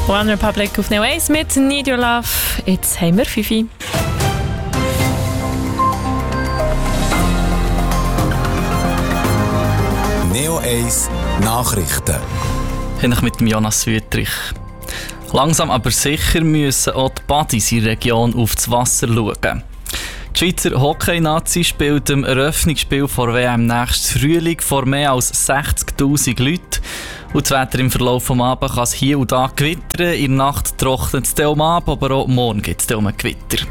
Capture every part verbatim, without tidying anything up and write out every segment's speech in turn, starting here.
One Republic auf Neo eins mit Need Your Love. Jetzt haben wir Fifi. Neo eins Nachrichten. Hinter mit dem Jonas Wüttrich. Langsam aber sicher müssen auch die Buddies in der Region auf das Wasser schauen. Die Schweizer Hockey-Nazi spielt im Eröffnungsspiel vor W M nächstes Frühling vor mehr als sechzigtausend Leuten. Und das Wetter im Verlauf des Abends kann es hier und da gewittern. In der Nacht trocknet es dann ab, aber auch morgen gibt es um ein Gewitter.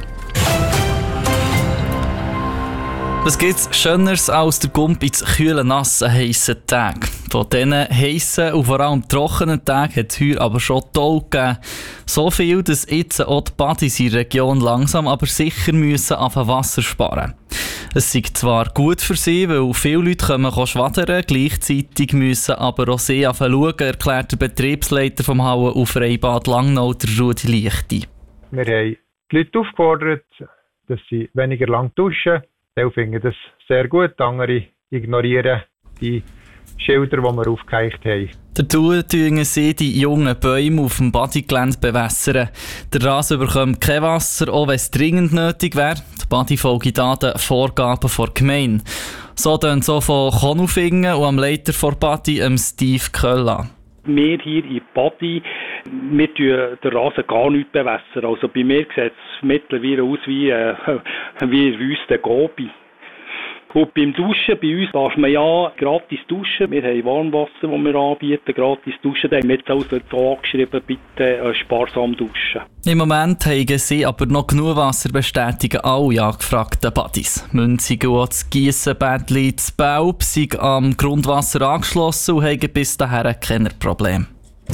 Was gibt es Schöneres als der Gump ins kühle, nasse, heissen Tag? Von diesen heissen und vor allem trockenen Tagen hat es heute aber schon toll gegeben. So viel, dass jetzt auch die Buddies in der Region langsam aber sicher müssen auf Wasser sparen. Es ist zwar gut für sie, weil viele Leute kommen schwadern, gleichzeitig müssen aber auch sie schauen, erklärt der Betriebsleiter vom Hauen- und Freibad Langnau, der Rudi Lichti. Wir haben die Leute aufgefordert, dass sie weniger lang duschen. Die finden das sehr gut, andere ignorieren die Schilder, die wir aufgehängt haben. Dazu tun sie die jungen Bäume auf dem Bodygelände bewässern. Der Rasen bekommt kein Wasser, auch wenn es dringend nötig wäre. Die Body folgt da den Vorgaben der Gemeinde. So tönt so von Konufingen und am Leiter der Body, Steve Kölla. Wir hier in Badi, wir tun den Rasen gar nicht bewässern. Also bei mir sieht es mittlerweile aus wie, äh, wie ein Wüste Gobi. Und beim Duschen, bei uns darf man ja gratis duschen. Wir haben Warmwasser, das wir anbieten, gratis duschen. Da haben wir jetzt also hier angeschrieben, bitte äh, sparsam duschen. Im Moment haben sie aber noch genug Wasser, bestätigen alle angefragten Buddies. Münzigen und das Giessenbädli, das Baub sind am Grundwasser angeschlossen und haben bis dahin keine Probleme.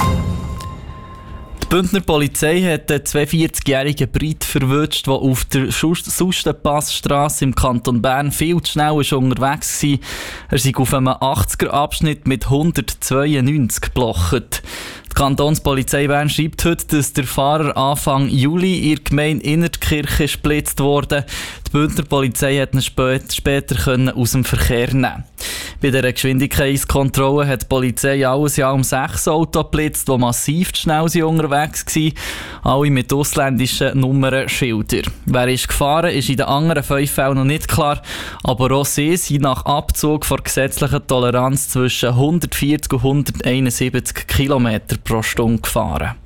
Die Bündner Polizei hat einen zweiundvierzigjährigen Brit verwünscht, der auf der Sustenpassstrasse im Kanton Bern viel zu schnell ist unterwegs war. Er sei auf einem achtziger-Abschnitt mit hundertzweiundneunzig geblockt. Die Kantonspolizei Bern schreibt heute, dass der Fahrer Anfang Juli in der Gemeinde Innertkirche gesplitzt wurde. Die Bündner Polizei hat ihn spät, später können aus dem Verkehr nehmen. Bei dieser Geschwindigkeitskontrolle hat die Polizei alles Jahr um sechs Autos geblitzt, die massiv zu schnell sind unterwegs waren. Alle mit ausländischen Nummernschildern. Wer ist gefahren, ist in den anderen fünf Fällen noch nicht klar. Aber auch sie sind nach Abzug von gesetzlicher Toleranz zwischen hundertvierzig und hunderteinundsiebzig Kilometer pro Stunde gefahren.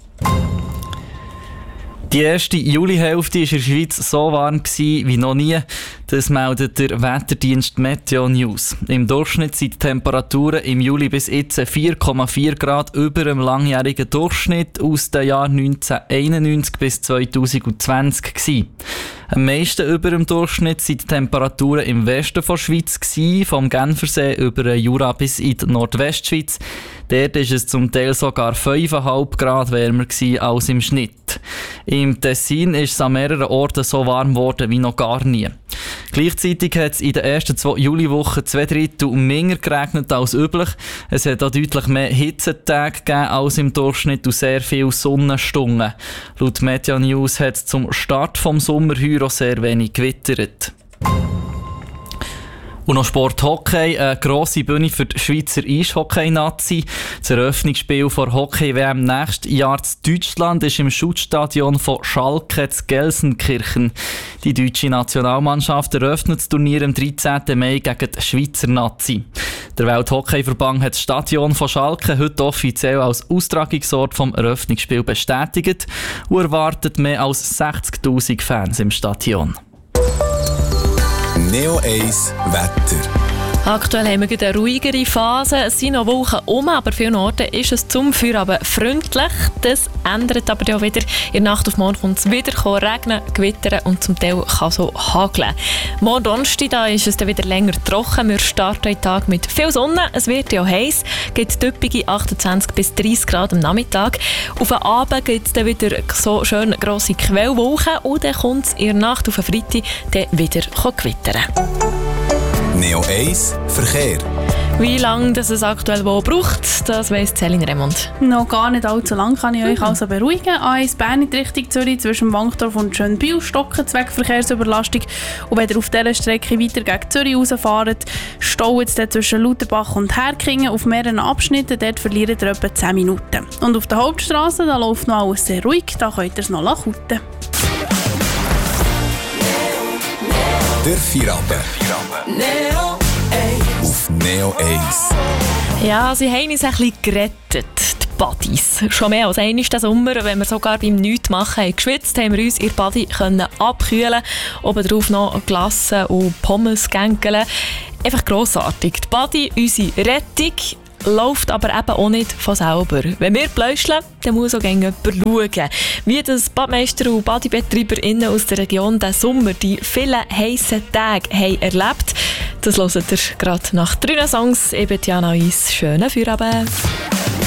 Die erste Julihälfte war in der Schweiz so warm wie noch nie. Das meldet der Wetterdienst Meteo News. Im Durchschnitt sind die Temperaturen im Juli bis jetzt vier Komma vier Grad über dem langjährigen Durchschnitt aus den Jahren neunzehnhunderteinundneunzig bis zweitausendzwanzig gewesen. Am meisten über dem Durchschnitt waren die Temperaturen im Westen der Schweiz gewesen, vom Genfersee über den Jura bis in die Nordwestschweiz. Dort war es zum Teil sogar fünf Komma fünf Grad wärmer als im Schnitt. Im Tessin ist es an mehreren Orten so warm geworden wie noch gar nie. Gleichzeitig hat es in den ersten zwei Juliwochen zwei Drittel mehr geregnet als üblich. Es hat auch deutlich mehr Hitzetage gegeben als im Durchschnitt und sehr viele Sonnenstunden. Laut Meteo News hat es zum Start des Sommerheuers auch sehr wenig gewittert. Und noch Sport Hockey, eine grosse Bühne für die Schweizer Eishockey-Nazi. Das Eröffnungsspiel der Hockey-W M nächstes Jahr in Deutschland ist im Schutzstadion von Schalke zu Gelsenkirchen. Die deutsche Nationalmannschaft eröffnet das Turnier am dreizehnten Mai gegen die Schweizer Nazi. Der Welthockeyverband hat das Stadion von Schalke heute offiziell als Austragungsort vom Eröffnungsspiel bestätigt und erwartet mehr als sechzigtausend Fans im Stadion. Neo eins Wetter. Aktuell haben wir eine ruhigere Phase. Es sind noch Wolken um, aber an vielen Orten ist es zum Feierabend freundlich. Das ändert aber auch wieder. In der Nacht auf morgen kommt es wieder regnen, gewittern und zum Teil kann so hageln. Morgen Donnerstag da ist es dann wieder länger trocken. Wir starten den Tag mit viel Sonne. Es wird ja heiß. Es gibt typische achtundzwanzig bis dreißig Grad am Nachmittag. Auf den Abend gibt es dann wieder so schön grosse Quellwolken und dann kommt es in der Nacht auf den Freitag dann wieder gewittern. Neo eins Verkehr. Wie lange das es aktuell wo braucht, das weiss Céline Remond. Noch gar nicht allzu lang, kann ich euch also beruhigen. A eins Bern in Richtung Zürich zwischen Wankdorf und Schönbühl stocken Zweckverkehrsüberlastung. Und wenn ihr auf dieser Strecke weiter gegen Zürich rausfahrt, staut es dann zwischen Lauterbach und Herkingen auf mehreren Abschnitten. Dort verliert ihr etwa zehn Minuten. Und auf der Hauptstrasse, da läuft noch alles sehr ruhig, da könnt ihr es noch lachen. Der Feierabend. Neo auf Neo eins. Ja, sie haben uns ein bisschen gerettet, die Buddies. Schon mehr als einmal diesen Sommer, wenn wir sogar beim Nichtmachen haben geschwitzt, haben wir uns in der Buddy können abkühlen, obendrauf noch Glasse und Pommes gänkeln. Einfach grossartig. Die Buddy, unsere Rettung, läuft aber eben auch nicht von selber. Wenn wir pläuscheln, dann muss auch jemand schauen. Wie das Badmeister und BuddyBetreiberinnen aus der Region diesen Sommer die vielen heissen Tage haben erlebt, das hört ihr gerade nach drei Songs. Ich bin Jana Weiss. Schönen Feierabend.